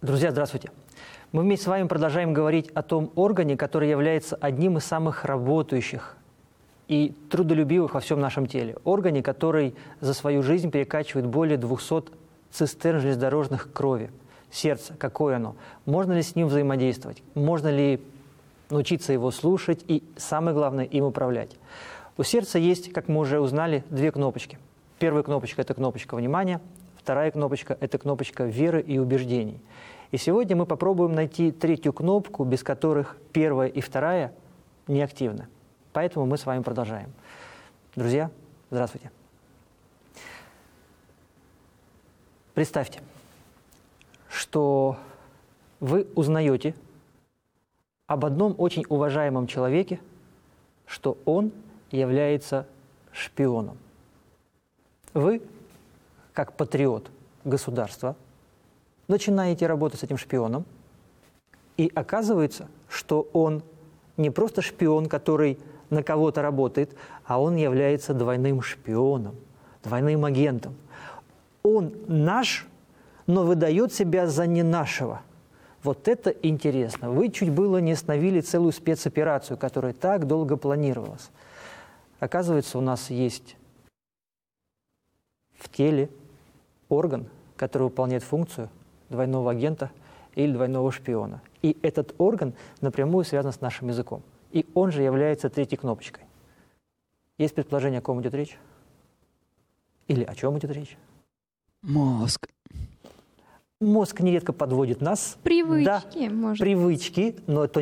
Друзья, здравствуйте. Мы вместе с вами продолжаем говорить о том органе, который является одним из самых работающих и трудолюбивых во всем нашем теле. Органе, который за свою жизнь перекачивает более 200 цистерн железнодорожных крови. Сердце, какое оно? Можно ли с ним взаимодействовать? Можно ли научиться его слушать и, самое главное, им управлять? У сердца есть, как мы уже узнали, две кнопочки. Первая кнопочка – это кнопочка внимания, вторая кнопочка – это кнопочка веры и убеждений. И сегодня мы попробуем найти третью кнопку, без которых первая и вторая не активны. Поэтому мы с вами продолжаем. Друзья, здравствуйте. Представьте, что вы узнаете об одном очень уважаемом человеке, что он является шпионом. Вы, как патриот государства, начинаете работать с этим шпионом, и оказывается, что он не просто шпион, который на кого-то работает, а он является двойным шпионом, двойным агентом. Он наш, но выдает себя за не нашего. Вот это интересно. Вы чуть было не остановили целую спецоперацию, которая так долго планировалась. Оказывается, у нас есть в теле орган, который выполняет функцию двойного агента или двойного шпиона. И этот орган напрямую связан с нашим языком. И он же является третьей кнопочкой. Есть предположение, о ком идет речь? Или о чем идет речь? Мозг. Мозг нередко подводит нас. Привычки, да, может. Привычки, но это